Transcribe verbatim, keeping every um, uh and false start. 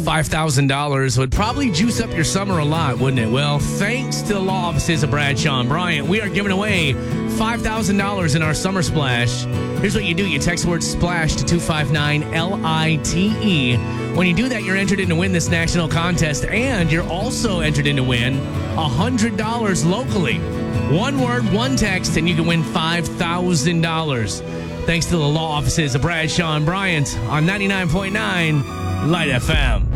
five thousand dollars would probably juice up your summer a lot, wouldn't it? Well, thanks to the law offices of Bradshaw and Bryant, we are giving away five thousand dollars in our Summer Splash. Here's what you do. You text the word SPLASH to two five nine L I T E. When you do that, you're entered in to win this national contest, and you're also entered in to win one hundred dollars locally. One word, one text, and you can win five thousand dollars. Thanks to the law offices of Bradshaw and Bryant on ninety-nine point nine Light F M.